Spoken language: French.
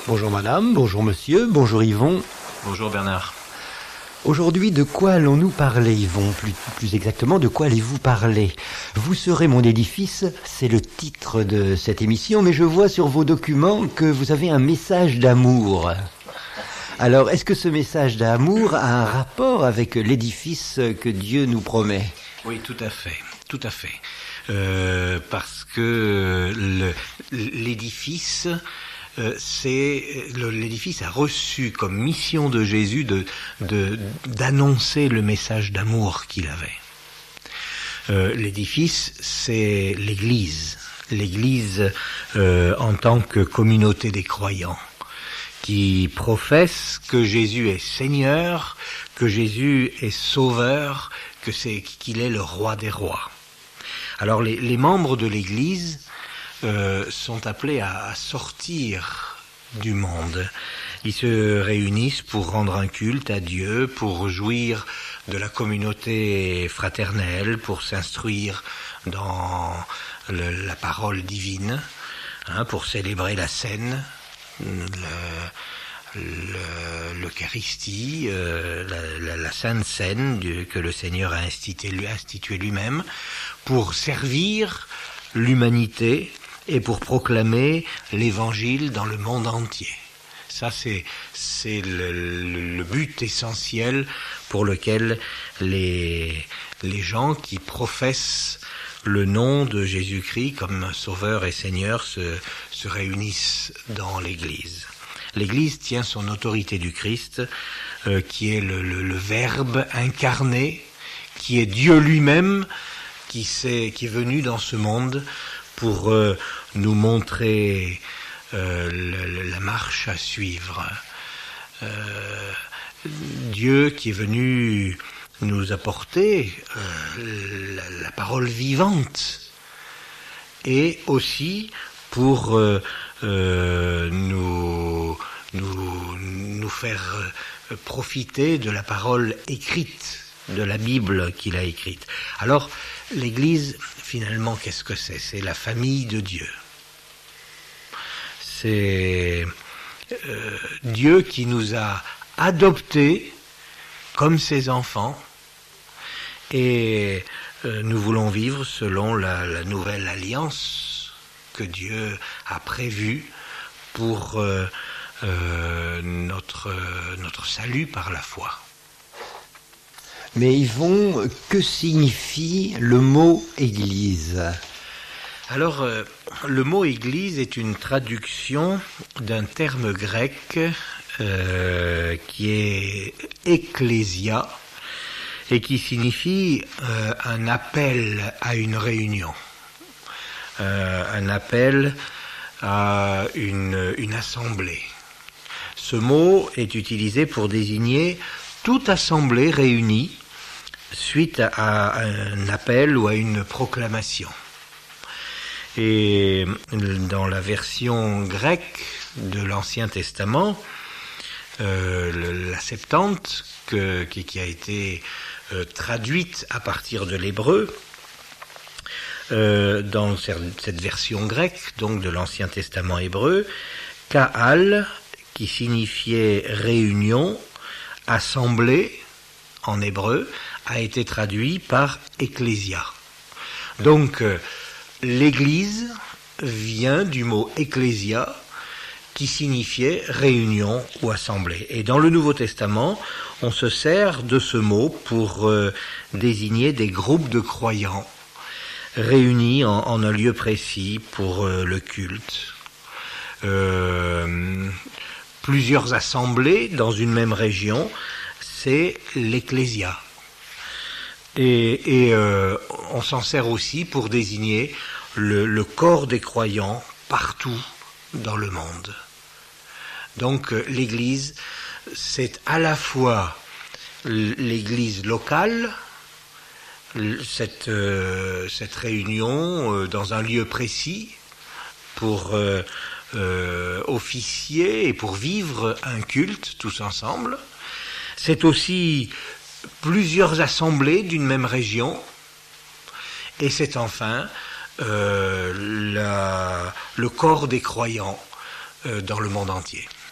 Bonjour madame, bonjour monsieur, bonjour Yvon. Bonjour Bernard. Aujourd'hui, de quoi allons-nous parler, Yvon? Plus exactement, de quoi allez-vous parler? Vous serez mon édifice, c'est le titre de cette émission, mais je vois sur vos documents que vous avez un message d'amour. Alors, est-ce que ce message d'amour a un rapport avec l'édifice que Dieu nous promet? Oui, tout à fait, tout à fait. Parce que l'édifice... l'édifice a reçu comme mission de Jésus d'annoncer le message d'amour qu'il avait. L'édifice, c'est l'Église. L'Église en tant que communauté des croyants qui professe que Jésus est Seigneur, que Jésus est Sauveur, qu'il est le Roi des rois. Alors les membres de l'Église sont appelés à sortir du monde. Ils se réunissent pour rendre un culte à Dieu, pour jouir de la communauté fraternelle, pour s'instruire dans la parole divine, pour célébrer la scène, l'Eucharistie, la Sainte Seine que le Seigneur a instituée lui-même, pour servir l'humanité et pour proclamer l'évangile dans le monde entier. Ça, c'est le but essentiel pour lequel les gens qui professent le nom de Jésus-Christ comme Sauveur et Seigneur se réunissent dans l'Église. L'Église tient son autorité du Christ, qui est le Verbe incarné, qui est Dieu lui-même, qui est venu dans ce monde pour nous montrer la marche à suivre. Dieu qui est venu nous apporter la parole vivante et aussi pour nous faire profiter de la parole écrite, de la Bible qu'il a écrite. Alors, l'Église, finalement, qu'est-ce que c'est? C'est la famille de Dieu. C'est Dieu qui nous a adoptés comme ses enfants et nous voulons vivre selon la nouvelle alliance que Dieu a prévue pour notre salut par la foi. Mais Yvon, que signifie le mot « Église » ? Alors, le mot « Église » est une traduction d'un terme grec qui est « ecclésia » et qui signifie un appel à une réunion, un appel à une assemblée. Ce mot est utilisé pour désigner toute assemblée réunie suite à un appel ou à une proclamation. Et dans la version grecque de l'Ancien Testament, la Septante, qui a été traduite à partir de l'hébreu, dans cette version grecque, donc de l'Ancien Testament hébreu, Ka'al, qui signifiait réunion, assemblée en hébreu, a été traduit par ecclésia. Donc, l'Église vient du mot ecclésia, qui signifiait réunion ou assemblée. Et dans le Nouveau Testament, on se sert de ce mot pour désigner des groupes de croyants réunis en un lieu précis pour le culte. Plusieurs assemblées dans une même région, c'est l'ecclésia. Et on s'en sert aussi pour désigner le corps des croyants partout dans le monde. Donc l'Église, c'est à la fois l'Église locale, cette réunion dans un lieu précis pour officier et pour vivre un culte tous ensemble. C'est aussi plusieurs assemblées d'une même région, et c'est enfin le corps des croyants dans le monde entier.